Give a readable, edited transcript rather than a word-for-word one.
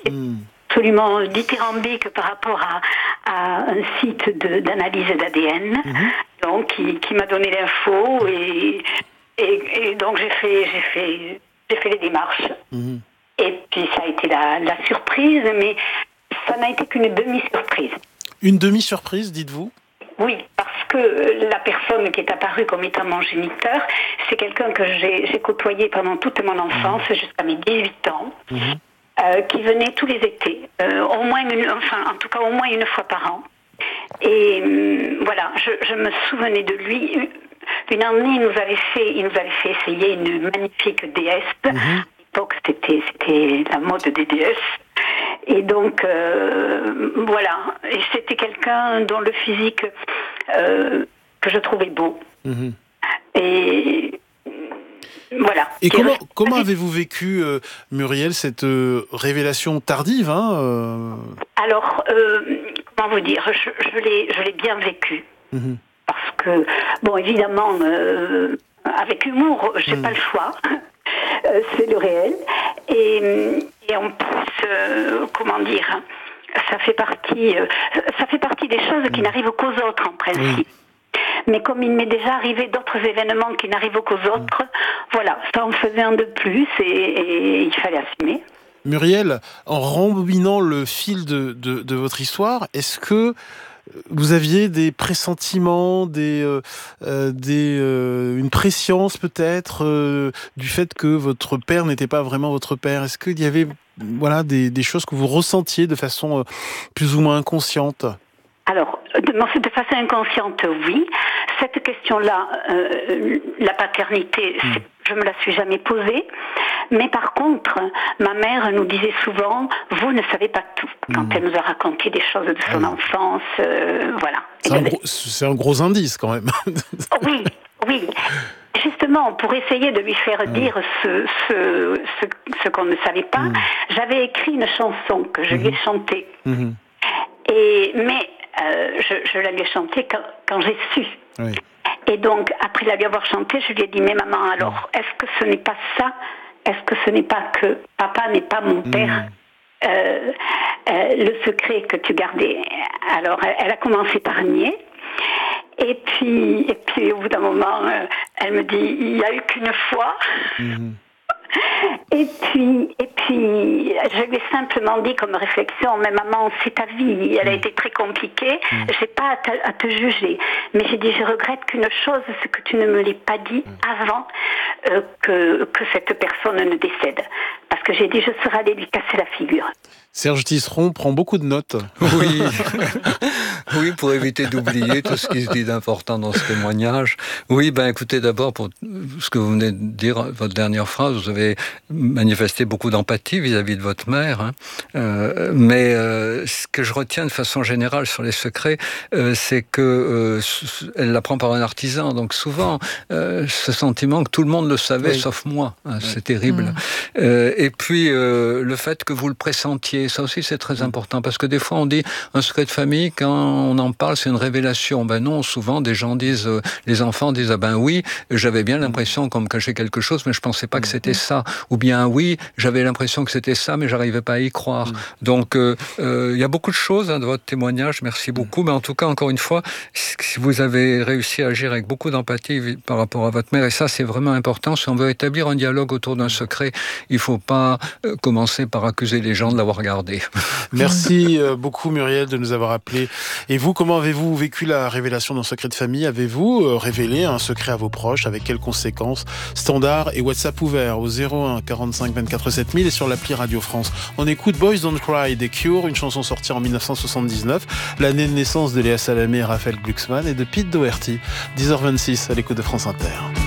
était absolument dithyrambique par rapport à un site d'analyse d'ADN, donc qui m'a donné l'info et donc j'ai fait les démarches. Et puis ça a été la surprise, mais ça n'a été qu'une demi-surprise. Une demi-surprise, dites-vous ? Oui, parce que la personne qui est apparue comme étant mon géniteur, c'est quelqu'un que j'ai côtoyé pendant toute mon enfance, jusqu'à mes 18 ans, qui venait tous les étés, au moins une fois par an. Et voilà, je me souvenais de lui. Une année, il nous avait fait essayer une magnifique déesse. À l'époque, c'était la mode des déesses. Et donc, voilà. Et c'était quelqu'un dont le physique que je trouvais beau. Et voilà. Et comment avez-vous vécu, Muriel, cette révélation tardive Alors, comment vous dire, je l'ai bien vécu. Parce que, bon, évidemment, avec humour, j'ai pas le choix. C'est le réel. Et en plus, comment dire, ça fait partie des choses qui n'arrivent qu'aux autres, en principe. Mais comme il m'est déjà arrivé d'autres événements qui n'arrivent qu'aux autres, voilà, ça en faisait un de plus et il fallait assumer. Muriel, en rembobinant le fil de votre histoire, est-ce que vous aviez des pressentiments, une prescience peut-être du fait que votre père n'était pas vraiment votre père ? Est-ce qu'il y avait des choses que vous ressentiez de façon plus ou moins inconsciente ? Alors, de façon inconsciente, oui. Cette question-là, la paternité, je me la suis jamais posée. Mais par contre, ma mère nous disait souvent, vous ne savez pas tout, quand elle nous a raconté des choses de son enfance, voilà. C'est un gros indice quand même. Oui. Justement, pour essayer de lui faire dire ce qu'on ne savait pas, j'avais écrit une chanson que je lui ai chantée. Mais je la lui ai chantée quand j'ai su. Et donc, après la lui avoir chantée, je lui ai dit, mais maman, alors, est-ce que ce n'est pas ça ? Est-ce que ce n'est pas que papa n'est pas mon père, le secret que tu gardais ? Alors, elle a commencé par nier. Et puis, au bout d'un moment, elle me dit, il n'y a eu qu'une fois. Et puis, je lui ai simplement dit comme réflexion, mais maman, c'est ta vie, elle a été très compliquée, j'ai pas à te juger. Mais j'ai dit, je regrette qu'une chose, c'est que tu ne me l'aies pas dit avant que cette personne ne décède. Parce que j'ai dit, je serais allée lui casser la figure. Serge Tisseron prend beaucoup de notes. Oui. Oui, pour éviter d'oublier tout ce qui se dit d'important dans ce témoignage. Oui, écoutez, d'abord, pour ce que vous venez de dire, votre dernière phrase, vous avez manifesté beaucoup d'empathie vis-à-vis de votre mère. Mais ce que je retiens de façon générale sur les secrets, c'est que elle l'apprend par un artisan. Donc souvent, ce sentiment que tout le monde le savait, sauf moi. C'est terrible. Et puis, le fait que vous le pressentiez, ça aussi c'est très important, parce que des fois on dit un secret de famille, quand on en parle, c'est une révélation. Non, souvent des gens disent, les enfants disent, oui, j'avais bien l'impression qu'on me cachait quelque chose, mais je pensais pas que c'était ça. Ou bien oui, j'avais l'impression que c'était ça, mais j'arrivais pas à y croire. Donc il y a beaucoup de choses de votre témoignage, merci beaucoup. Mais en tout cas, encore une fois, si vous avez réussi à agir avec beaucoup d'empathie par rapport à votre mère, et ça c'est vraiment important. Si on veut établir un dialogue autour d'un secret, il faut pas commencer par accuser les gens de l'avoir gardé. Merci beaucoup Muriel de nous avoir appelés. Et vous, comment avez-vous vécu la révélation d'un secret de famille ? Avez-vous révélé un secret à vos proches ? Avec quelles conséquences ? Standard et WhatsApp ouvert au 01 45 24 7000 et sur l'appli Radio France. On écoute Boys Don't Cry des Cure, une chanson sortie en 1979, l'année de naissance de Léa Salamé et Raphaël Glucksmann et de Pete Doherty. 10h26 à l'écoute de France Inter.